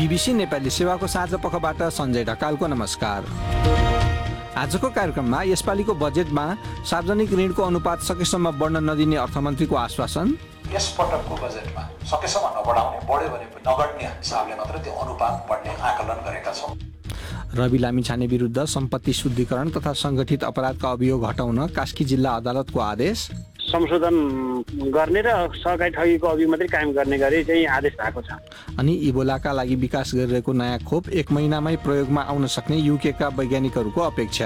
BBC Nepali सेवाको साझा पखबाट सञ्जय ढकालको नमस्कार। आजको कार्यक्रममा यसपालिको बजेटमा सार्वजनिक ऋणको अनुपात सकेसम्म बढ्न नदिने अर्थमन्त्रीको आश्वासन, यस पटकको बजेटमा सकेसम्म नबढाउने, बढ्यो भने नगण्य हिसाबले मात्र त्यो अनुपात बढ्ने आकलन गरेका छौँ। रवि लामिछाने विरुद्ध सम्पत्ति शुद्धिकरण तथा सङ्गठित अपराधका अभियोग हटाउन कास्की जिल्ला अदालतको आदेश, संशोधन गर्ने र सहकारी ठगीको अभियोग मात्रै कायम गर्ने गरी चाहिँ आदेश भएको छ। अनि इबोलाका लागि विकास गरिरहेको नयाँ खोप 1 महिनामै प्रयोगमा आउन सक्ने युकेका वैज्ञानिकहरूको अपेक्षा।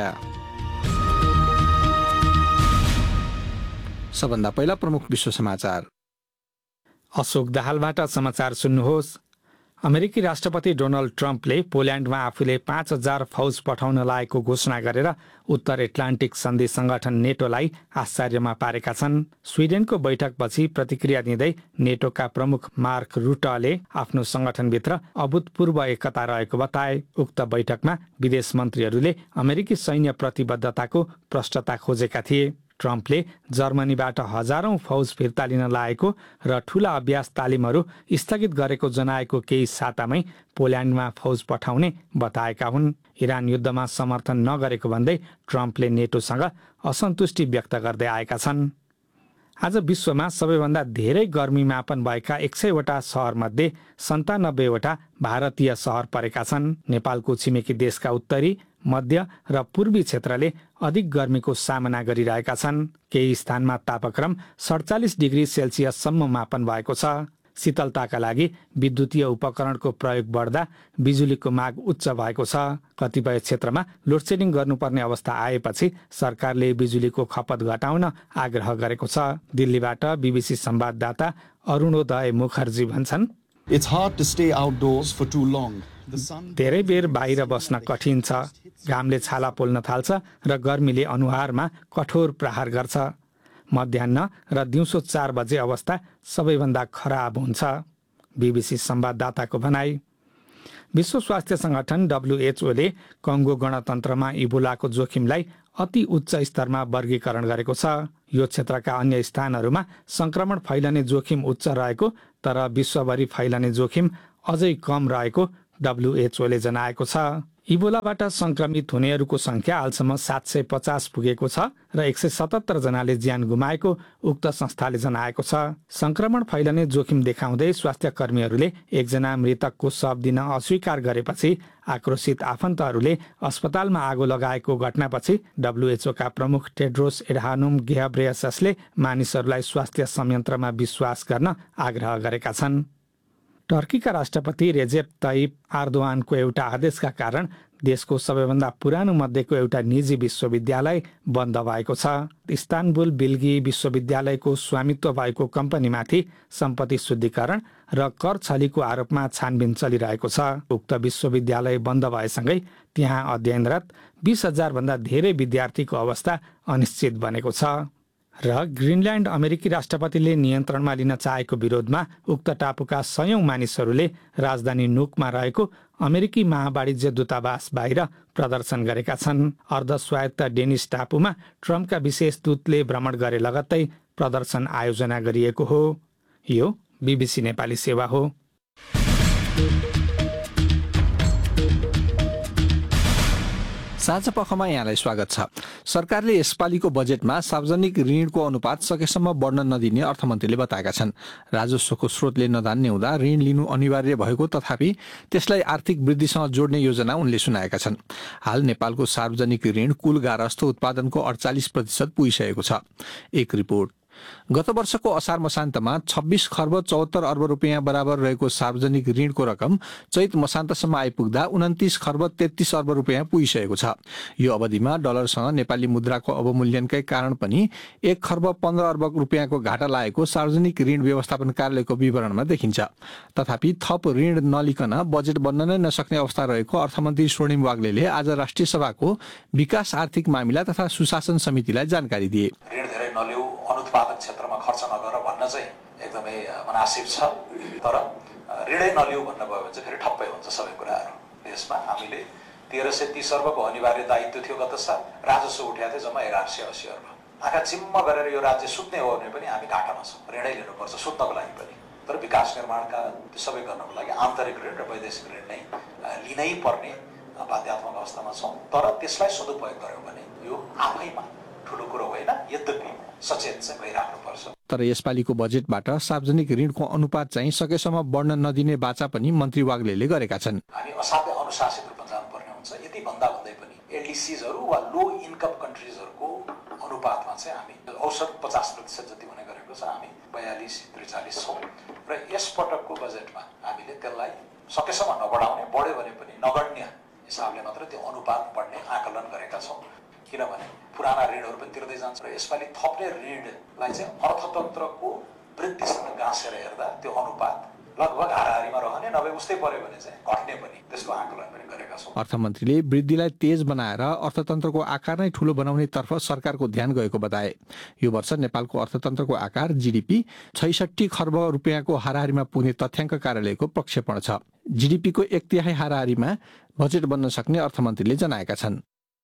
सबभन्दा पहिला प्रमुख विश्व समाचार। अशोक दाहालबाट समाचार सुन्नुहोस्। अमेरिकी राष्ट्रपति डोनाल्ड ट्रम्पले पोल्यान्डमा आफूले 5,000 फौज पठाउन लागेको घोषणा गरेर उत्तर एटलान्टिक सन्धि संगठन नेटोलाई आश्चर्यमा पारेका छन्। स्विडेनको बैठकपछि प्रतिक्रिया दिँदै नेटोका प्रमुख मार्क रुटले आफ्नो संगठनभित्र अभूतपूर्व एकता रहेको बताए। उक्त बैठकमा विदेश मन्त्रीहरूले अमेरिकी सैन्य प्रतिबद्धताको प्रष्टता खोजेका थिए। ट्रम्पले जर्मनीबाट हजारौं फौज फिर्ता लिन लागेको र ठूला अभ्यास तालिमहरू स्थगित गरेको जनाएको केही सातामै पोल्यान्डमा फौज पठाउने बताएका हुन्। इरान युद्धमा समर्थन नगरेको भन्दै ट्रम्पले नेटोसँग असन्तुष्टि व्यक्त गर्दै आएका छन्। आज विश्वमा सबैभन्दा धेरै गर्मी मापन भएका 100वटा सहरमध्ये 97वटा भारतीय सहर परेका छन्। नेपालको छिमेकी देशका उत्तरी, मध्य र पूर्वी क्षेत्रले अधिक गर्मीको सामना गरिरहेका छन्। केही स्थानमा तापक्रम 47 डिग्री सेल्सियससम्म मापन भएको छ। शीतलताका लागि विद्युतीय उपकरणको प्रयोग बढ्दा बिजुलीको माग उच्च भएको छ। कतिपय क्षेत्रमा लोडसेडिङ गर्नुपर्ने अवस्था आएपछि सरकारले बिजुलीको खपत घटाउन आग्रह गरेको छ। दिल्लीबाट बीबीसी संवाददाता अरुणोदय मुखर्जी भन्छन्, धेरै बेर बाहिर बस्न कठिन छ। घामले छाला पोल्न थाल्छ र गर्मीले अनुहारमा कठोर प्रहार गर्छ। मध्याह्न र दिउँसो 4 बजे अवस्था सबैभन्दा खराब हुन्छ। बीबीसी संवाददाताको भनाई। विश्व स्वास्थ्य संगठन WHOले कङ्गो गणतन्त्रमा इबोलाको जोखिमलाई अति उच्च स्तरमा वर्गीकरण गरेको छ। यो क्षेत्रका अन्य स्थानहरूमा संक्रमण फैलने जोखिम उच्च रहेको तर विश्वभरि फैलने जोखिम अझै कम रहेको WHOले जनाएको छ। इबोलाबाट संक्रमित हुनेहरूको संख्या हालसम्म 750 पुगेको छ र 177 जनाले ज्यान गुमाएको उक्त संस्थाले जनाएको छ। संक्रमण फैलने जोखिम देखाउँदै स्वास्थ्य कर्मीहरूले एकजना मृतकको शव दिन अस्वीकार गरेपछि आक्रोशित आफन्तहरूले अस्पतालमा आगो लगाएको घटनापछि WHO का प्रमुख टेड्रोस एडहानोम घेब्रेयससले मानिसहरूलाई स्वास्थ्य संयन्त्रमा विश्वास गर्न आग्रह गरेका छन्। टर्कीका राष्ट्रपति रेजेप तयिप एर्दोआनको एउटा आदेशका कारण देशको सबैभन्दा पुरानो मध्येको एउटा निजी विश्वविद्यालय बन्द भएको छ। इस्तानबुल बिल्गी विश्वविद्यालयको स्वामित्व भएको कम्पनीमाथि सम्पत्ति शुद्धिकरण र कर छलीको आरोपमा छानबिन चलिरहेको छ। उक्त विश्वविद्यालय बन्द भएसँगै त्यहाँ अध्ययनरत 20,000 भन्दा धेरै विद्यार्थीको अवस्था अनिश्चित बनेको छ। र ग्रिनल्यान्ड अमेरिकी राष्ट्रपतिले नियन्त्रणमा लिन चाहेको विरोधमा उक्त टापुका सयौं मानिसहरूले राजधानी नुकमा रहेको अमेरिकी महावाणिज्य दूतावास बाहिर प्रदर्शन गरेका छन्। अर्धस्वायत्त डेनिस टापुमा ट्रम्पका विशेष दूतले भ्रमण गरे लगत्तै प्रदर्शन आयोजना गरिएको हो। यो बीबीसी नेपाली सेवा हो। साँझ पखमा यहाँलाई स्वागत छ। सरकारले यसपालिको बजेटमा सार्वजनिक ऋणको अनुपात सकेसम्म बढ्न नदिने अर्थमन्त्रीले बताएका छन्। राजस्वको स्रोतले नधान्ने हुँदा ऋण लिनु अनिवार्य भएको तथापि त्यसलाई आर्थिक वृद्धिसँग जोड्ने योजना उनले सुनाएका छन्। हाल नेपालको सार्वजनिक ऋण कुल गारस्थ उत्पादनको 48% पुगिसकेको छ। एक रिपोर्ट। गत वर्षको असार मसान्तमा 26 खर्ब 74 अर्ब रुपियाँ बराबर रहेको सार्वजनिक ऋणको रकम चैत मसान्तसम्म आइपुग्दा 29 खर्ब 33 अर्ब रुपियाँ पुगिसकेको छ। यो अवधिमा डलरसँग नेपाली मुद्राको अवमूल्यनकै कारण पनि 1 खर्ब 15 अर्ब रुपियाँको घाटा लागेको सार्वजनिक ऋण व्यवस्थापन कार्यालयको विवरणमा देखिन्छ। तथापि थप ऋण नलिकन बजेट बन्न नै नसक्ने अवस्था रहेको अर्थमन्त्री स्वर्णिम वाग्लेले आज राष्ट्रिय सभाको विकास आर्थिक मामिला तथा सुशासन समितिलाई जानकारी दिए। ऋण धेरै नलिऊ, अनुत्पादक क्षेत्रमा खर्च नगर भन्न चाहिँ एकदमै मनासिब छ। तर ऋणै नलिऊ भन्नुभयो भने चाहिँ फेरि ठप्पै हुन्छ सबै कुराहरू। देशमा हामीले 1330 अर्बको अनिवार्य दायित्व थियो गत साल, राजस्व उठाएको थियो जम्मा 1180 अर्ब। आँखा चिम्म गरेर यो राज्य सुत्ने हो भने पनि हामी घाटामा छौँ। ऋणै लिनुपर्छ सुत्नको लागि पनि। तर विकास निर्माणका त्यो सबै गर्नको लागि आन्तरिक ऋण र वैदेशिक ऋण नै लिनै पर्ने बाध्यात्मक अवस्थामा छौँ। तर त्यसलाई सदुपयोग गर्यौँ भने यो आफैमा ठुलो कुरो होइन, यद्यपि सचेत चाहिँ भइराख्नुपर्छ। तर यसपालिको बजेटबाट सार्वजनिक ऋणको अनुपात चाहिँ सकेसम्म बढ्न नदिने बाचा पनि मन्त्री वाग्लेले गरेका छन्। हामी असाध्यै अनुशासित रूपमा जानुपर्ने हुन्छ। यति भन्दा भन्दै पनि एलडिसीजहरू वा लो इन्कम कन्ट्रिजहरूको अनुपातमा चाहिँ हामी औसत 50% जति हुने गरेको छ, हामी 42-43 छौँ र यसपटकको बजेटमा हामीले त्यसलाई सकेसम्म नबढाउने, बढ्यो भने पनि नगण्य हिसाबले मात्र त्यो अनुपात बढ्ने आकलन गरेका छौँ। किनभने पुराना ऋणहरू पनि तिर्दै जान्छ र यसपालि थप्ने ऋणलाई चाहिँ अर्थतन्त्रको वृद्धिसँग गाँसेर हेर्दा त्यो अनुपात लगभग हाराहारीमा रहने, नभए उस्तै पर्यो भने चाहिँ घट्ने पनि, त्यस्तो आकलन पनि गरेका छौँ। अर्थमन्त्रीले वृद्धिलाई तेज बनाएर अर्थतन्त्रको आकार नै ठूलो बनाउने तर्फ सरकारको ध्यान गएको बताए। यो वर्ष नेपालको अर्थतन्त्रको आकार जीडीपी 66 खर्ब रुपियाँको हाराहारीमा पुग्ने तथ्याङ्क कार्यालयको प्रक्षेपण छ। जीडीपीको 1/3 हाराहारीमा बजेट बन्न सक्ने अर्थमन्त्रीले जनाएका छन्।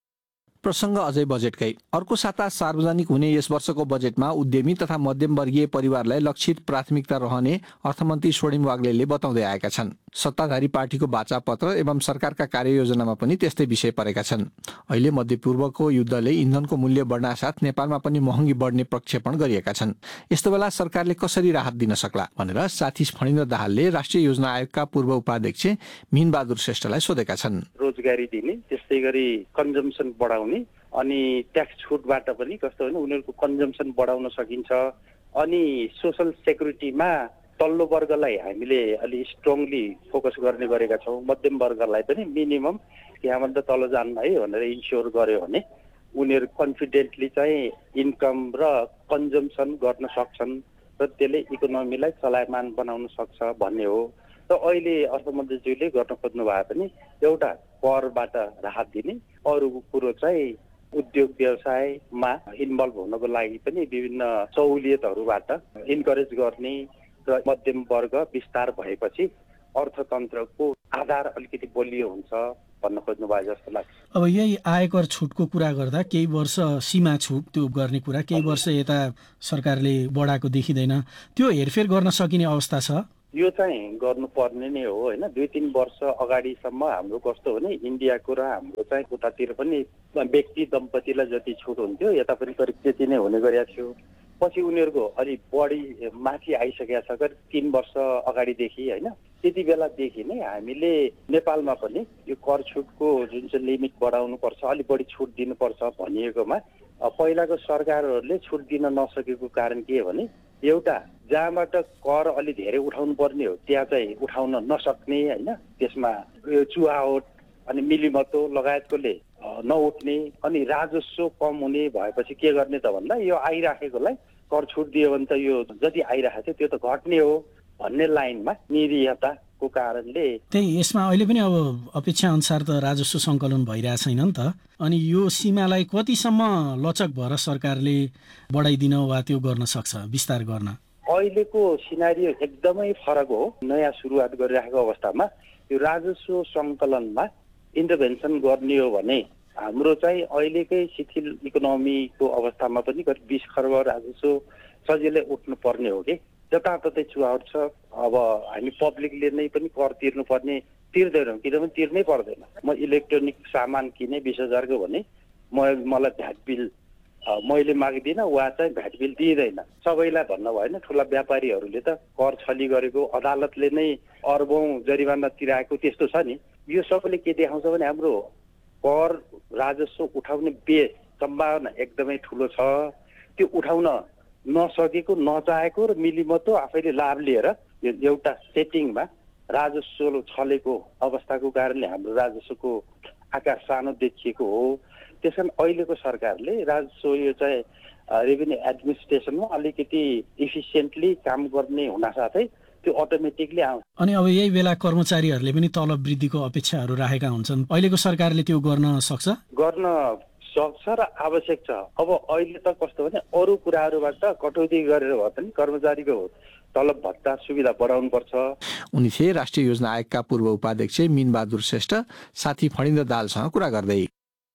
प्रसङ्ग अझै बजेटकै। अर्को साता सार्वजनिक हुने यस वर्षको बजेटमा उद्यमी तथा मध्यमवर्गीय परिवारलाई लक्षित प्राथमिकता रहने अर्थमन्त्री स्वर्णिम वाग्लेले बताउँदै आएका छन्। सत्ताधारी पार्टीको वाचापत्र एवं सरकारका कार्ययोजनामा पनि त्यस्तै विषय परेका छन्। अहिले मध्यपूर्वको युद्धले इन्धनको मूल्य बढ्नासाथ नेपालमा पनि महँगी बढ्ने प्रक्षेपण गरिएका छन्। यस्तो बेला सरकारले कसरी राहत दिन सक्ला भनेर साथी फणिन्द्र दाहालले राष्ट्रिय योजना आयोगका पूर्व उपाध्यक्ष मीनबहादुर श्रेष्ठलाई सोधेका छन्। रोजगारी दिने, त्यस्तै गरी कन्जम्सन बढाउने अनि ट्याक्स छुटबाट पनि कस्तो होइन उनीहरूको कन्जम्सन बढाउन सकिन्छ। अनि सोसल सेक्युरिटीमा तल्लो वर्गलाई हामीले अलि स्ट्रङली फोकस गर्ने गरेका छौँ। मध्यम वर्गलाई पनि मिनिमम यहाँभन्दा तल जान्न है भनेर इन्स्योर गर्यो भने उनीहरू कन्फिडेन्टली चाहिँ इन्कम र कन्जम्सन गर्न सक्छन् र त्यसले इकोनोमीलाई चलायमान बनाउन सक्छ भन्ने हो। र अहिले अर्थमन्त्रीज्यूले गर्न खोज्नु भए पनि एउटा करबाट राहत दिने, अरू कुरो चाहिँ उद्योग व्यवसायमा इन्भल्भ हुनको लागि पनि विभिन्न सहुलियतहरूबाट इन्करेज गर्ने र मध्यम वर्ग विस्तार भएपछि अर्थतन्त्रको आधार अलिकति बलियो हुन्छ भन्न खोज्नु भयो जस्तो लाग्छ। अब यही आयकर छुटको कुरा गर्दा केही वर्ष सीमा छुट त्यो गर्ने कुरा, केही वर्ष यता सरकारले बढाएको देखिँदैन, त्यो हेरफेर गर्न सकिने अवस्था छ? यो चाहिँ गर्नुपर्ने नै हो होइन। 2-3 वर्ष अगाडिसम्म हाम्रो कस्तो हो भने इन्डियाको र हाम्रो चाहिँ उतातिर पनि व्यक्ति दम्पतिलाई जति छुट हुन्थ्यो यता पनि करिब त्यति नै हुने गरेको थियो। पछि उनीहरूको अलि बढी माथि आइसकेका छ, करिब 3 वर्ष अगाडिदेखि होइन। त्यति बेलादेखि नै हामीले नेपालमा पनि यो कर छुटको जुन चाहिँ लिमिट बढाउनुपर्छ, अलिक बढी छुट दिनुपर्छ भनिएकोमा पहिलाको सरकारहरूले छुट दिन नसकेको कारण के हो भने एउटा जहाँबाट कर अलि धेरै उठाउनु पर्ने हो त्यहाँ चाहिँ उठाउन नसक्ने होइन, त्यसमा यो चुहावट अनि मिलिमतो लगायतकोले नउठ्ने, अनि राजस्व कम हुने भएपछि के गर्ने त भन्दा यो आइराखेकोलाई कर छुट दियो भने त यो जति आइराखेको थियो त्यो त घट्ने हो भन्ने लाइनमा निरीहताको कारणले त्यही यसमा अहिले पनि अब अपेक्षा अनुसार त राजस्व सङ्कलन भइरहेको छैन नि त। अनि यो सीमालाई कतिसम्म लचक भएर सरकारले बढाइदिन वा त्यो गर्न सक्छ, विस्तार गर्न? अहिलेको सिनारियो एकदमै फरक हो। नयाँ सुरुवात गरिराखेको अवस्थामा यो राजस्व सङ्कलनमा इन्टरभेन्सन गर्ने हो भने हाम्रो चाहिँ अहिलेकै शिथिल इकोनोमीको अवस्थामा पनि करिब 20 खर्ब राजस्व सजिलै उठ्नु पर्ने हो कि जताततै चुहावट छ। अब हामी पब्लिकले नै पनि कर तिर्नुपर्ने, तिर्दैनौँ किनभने तिर्नै पर्दैन। म इलेक्ट्रोनिक सामान किने 20,000 को भने मलाई भ्याट बिल मैले माग्दिनँ, वा चाहिँ भ्याट बिल दिँदैन। सबैलाई भन्न भएन, ठुला व्यापारीहरूले त कर छली गरेको, अदालतले नै अर्बौं जरिवाना तिराएको त्यस्तो छ नि। यो सबैले के देखाउँछ भने हाम्रो कर राजस्व उठाउने बेस सम्भावना एकदमै ठुलो छ। त्यो उठाउन नसकेको, नचाहेको र मिलिमतो आफैले लाभ लिएर एउटा सेटिङमा राजस्व छलेको अवस्थाको कारणले हाम्रो राजस्वको आकार सानो देखिएको हो। त्यस कारण अहिलेको सरकारले राजस्व यो चाहिँ रेभेन्यू एडमिनिस्ट्रेसनमा अलिकति इफिसियन्टली काम गर्ने हुनासाथै त्यो अटोमेटिकली आउँछ। अनि अब यही बेला कर्मचारीहरूले पनि तलब वृद्धिको अपेक्षाहरू राखेका हुन्छन्, अहिलेको सरकारले त्यो गर्न सक्छ? गर्न सक्छ र आवश्यक छ। अब अहिले त कस्तो भने अरू कुराहरूबाट कटौती गरेर भए पनि कर्मचारीको तलब भत्ता सुविधा बढाउनुपर्छ। उनी थिए राष्ट्रिय योजना आयोगका पूर्व उपाध्यक्ष मीनबहादुर श्रेष्ठ, साथी फणिन्द्र दाहालसँग कुरा गर्दै।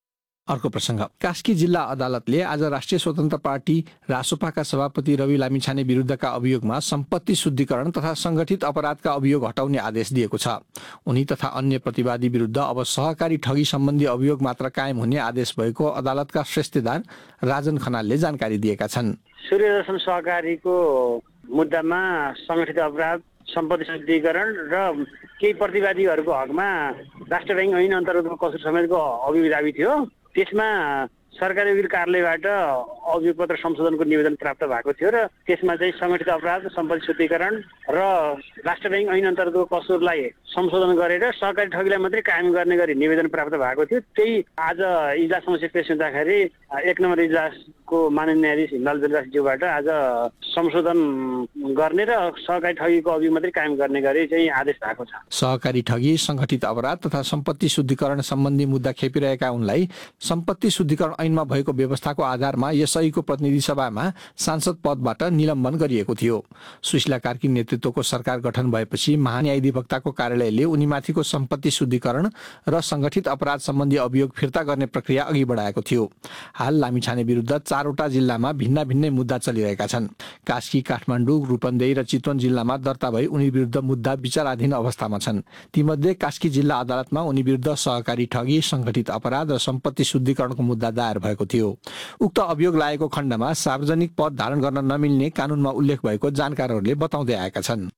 अर्को प्रसङ्ग, कास्की जिल्ला अदालतले आज राष्ट्रिय स्वतन्त्र पार्टी रासोपाका सभापति रवि लामिछाने विरुद्धका अभियोगमा सम्पत्ति शुद्धिकरण तथा संगठित अपराधका अभियोग हटाउने आदेश दिएको छ। उनी तथा अन्य प्रतिवादी विरुद्ध अब सहकारी ठगी सम्बन्धी अभियोग मात्र कायम हुने आदेश भएको अदालतका श्रेष्ठदार राजन खनालले जानकारी दिएका छन्। सूर्यदर्शन सहकारीको मुद्दामा संगठित अपराध, सम्पत्ति शुद्धिकरण र केही प्रतिवादीहरूको हकमा राष्ट्र ब्याङ्क ऐन अन्तर्गतको कसुर समेतको अभियोग दाबी थियो। त्यसमा सरकारी वकिल कार्यालयबाट अभियोग पत्र संशोधनको निवेदन प्राप्त भएको थियो र त्यसमा चाहिँ संगठित अपराध, सम्पत्ति शुद्धिकरण र राष्ट्र ब्याङ्क ऐन अन्तर्गतको कसुरलाई संशोधन गरेर सहकारी ठगीलाई मात्रै कायम गर्ने गरी निवेदन प्राप्त भएको थियो। त्यही आज इजलास समक्ष पेश हुँदाखेरि 1 नम्बर इजलासको माननीय न्यायाधीश हिमलाल बेलदासज्यूबाट आज संशोधन गर्ने र सहकारी ठगीको अभियोग मात्रै कायम गर्ने गरी चाहिँ आदेश भएको छ। सहकारी ठगी, संगठित अपराध तथा सम्पत्ति शुद्धिकरण सम्बन्धी मुद्दा खेपिरहेका उनलाई सम्पत्ति शुद्धिकरण ऐनमा भएको व्यवस्थाको आधारमा यसैको प्रतिनिधि सभामा सांसद पदबाट निलम्बन गरिएको थियो। सुशीला कार्की नेतृत्वको सरकार गठन भएपछि महान्यायाधिवक्ताको कार्यालयले उनीमाथिको सम्पत्ति शुद्धिकरण र संगठित अपराध सम्बन्धी अभियोग फिर्ता गर्ने प्रक्रिया अघि बढाएको थियो। हाल लामिछाने विरुद्ध 4वटा जिल्लामा भिन्न भिन्नै मुद्दा चलिरहेका छन्। कास्की, काठमाडौँ, रूपन्देही र चितवन जिल्लामा दर्ता भई उनी विरुद्ध मुद्दा विचाराधीन अवस्थामा छन्। तीमध्ये कास्की जिल्ला अदालतमा उनी विरुद्ध सहकारी ठगी, संगठित अपराध र सम्पत्ति शुद्धिकरणको मुद्दा दायर भएको थियो। उक्त अभियोग लागेको खण्डमा सार्वजनिक पद धारण गर्न नमिल्ने कानूनमा उल्लेख भएको जानकारहरूले बताउँदै आएका छन्।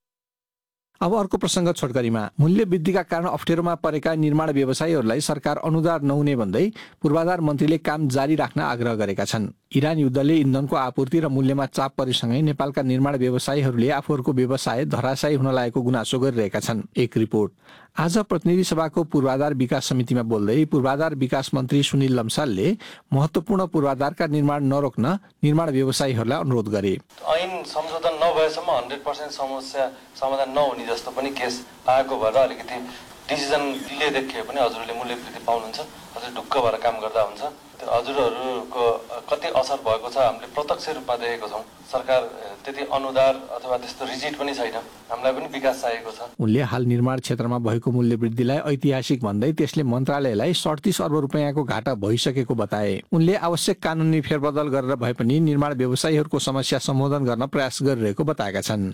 अब अर्को प्रसङ्ग, छोटकरीमा मूल्य वृद्धिका कारण अप्ठ्यारोमा परेका निर्माण व्यवसायीहरूलाई सरकार अनुदान नहुने भन्दै पूर्वाधार मन्त्रीले काम जारी राख्न आग्रह गरेका छन्। इरान युद्धले इन्धनको आपूर्ति र मूल्यमा चाप परेसँगै नेपालका निर्माण व्यवसायीहरूले आफूहरूको व्यवसाय धराशायी हुन लागेको गुनासो गरिरहेका छन्। एक रिपोर्ट। आज प्रतिनिधि सभाको पूर्वाधार विकास समितिमा बोल्दै पूर्वाधार विकास मन्त्री सुनिल लम्सालले महत्त्वपूर्ण पूर्वाधारका निर्माण नरोक्न निर्माण व्यवसायीहरूलाई अनुरोध गरे। ऐन संशोधन नभएसम्म 100% समस्या समाधान नहुने जस्तो पनि केस आएको भएर अलिकति डिसिजन डिले देखिए पनि हजुरहरूले मूल्य वृद्धि पाउनुहुन्छ। हजुर ढुक्क भएर काम गर्दा हुन्छ। हजुरहरूको कति असर भएको छ हामीले प्रत्यक्ष रूपमा देखेको छौँ। सरकार त्यति अनुदार अथवा त्यस्तो रिजिड पनि छैन। हामीलाई पनि विकास चाहिएको छ। उनले हाल निर्माण क्षेत्रमा भएको मूल्य वृद्धिलाई ऐतिहासिक भन्दै त्यसले मन्त्रालयलाई 37 अर्ब रुपियाँको घाटा भइसकेको बताए। उनले आवश्यक कानुनी फेरबदल गरेर भए पनि निर्माण व्यवसायीहरूको समस्या सम्बोधन गर्न प्रयास गरिरहेको बताएका छन्।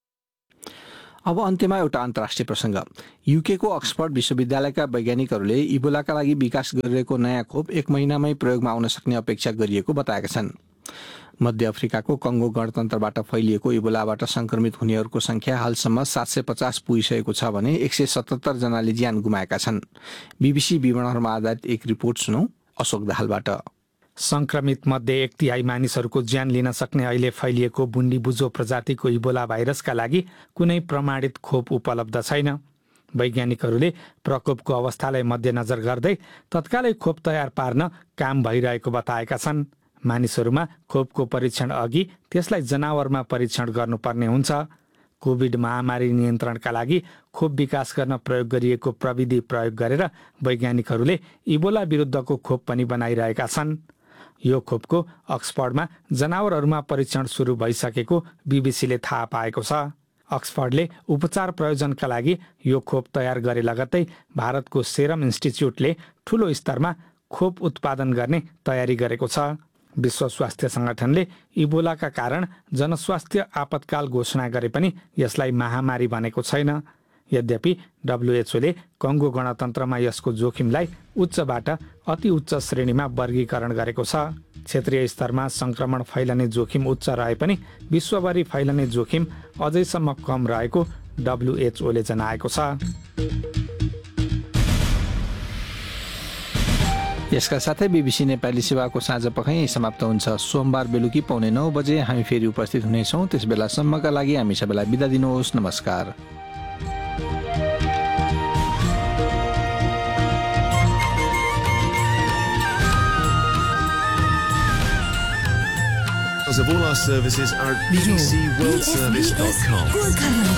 अब अन्त्यमा एउटा अन्तर्राष्ट्रिय प्रसङ्ग। युकेको अक्सफोर्ड विश्वविद्यालयका वैज्ञानिकहरूले इबोलाका लागि विकास गरिरहेको नयाँ खोप 1 महिनामै प्रयोगमा आउन सक्ने अपेक्षा गरिएको बताएका छन्। मध्य अफ्रिकाको कङ्गो गणतन्त्रबाट फैलिएको इबोलाबाट संक्रमित हुनेहरूको संख्या हालसम्म 750 पुगिसकेको छ भने 177 जनाले ज्यान गुमाएका छन्। बीबीसी विवरणहरूमा आधारित एक रिपोर्ट सुनौ अशोक दाहालबाट। संक्रमित मध्ये 1/3 मानिसहरूको ज्यान लिन सक्ने अहिले फैलिएको बुन्डीबुजो प्रजातिको इबोला भाइरसका लागि कुनै प्रमाणित खोप उपलब्ध छैन। वैज्ञानिकहरूले प्रकोपको अवस्थालाई मध्यनजर गर्दै तत्कालै खोप तयार पार्न काम भइरहेको बताएका छन्। मानिसहरूमा खोपको परीक्षण अघि त्यसलाई जनावरमा परीक्षण गर्नुपर्ने हुन्छ। कोभिड महामारी नियन्त्रणका लागि खोप विकास गर्न प्रयोग गरिएको प्रविधि प्रयोग गरेर वैज्ञानिकहरूले इबोला विरुद्धको खोप पनि बनाइरहेका छन्। यो खोपको अक्सफोर्डमा जनावरहरूमा परीक्षण सुरु भइसकेको बीबीसीले थाहा पाएको छ। अक्सफोर्डले उपचार प्रयोजनका लागि यो खोप तयार गरे लगत्तै भारतको सेरम इन्स्टिच्युटले ठूलो स्तरमा खोप उत्पादन गर्ने तयारी गरेको छ। विश्व स्वास्थ्य संगठनले इबोलाका कारण जनस्वास्थ्य आपतकाल घोषणा गरे पनि यसलाई महामारी भनेको छैन। यद्यपि डब्ल्युएचओले कङ्गो गणतन्त्रमा यसको जोखिमलाई उच्चबाट अति उच्च श्रेणीमा वर्गीकरण गरेको छ। क्षेत्रीय स्तरमा संक्रमण फैलने जोखिम उच्च रहे पनि विश्वभरि फैलने जोखिम अझैसम्म कम रहेको डब्ल्युएचओले जनाएको छ। यसका साथै बीबीसी नेपाली सेवाको साँझ पख समाप्त हुन्छ। सोमबार बेलुकी 9:15 बजे हामी फेरि उपस्थित हुनेछौँ। त्यस बेलासम्मका लागि हामी सबैलाई बिदा दिनुहोस्। नमस्कार। Of all our services are at bbcworldservice.com.